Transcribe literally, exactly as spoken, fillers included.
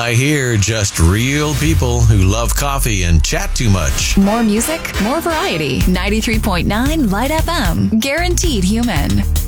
I hear just real people who love coffee and chat too much. More music, more variety. ninety-three point nine Light F M. Guaranteed human.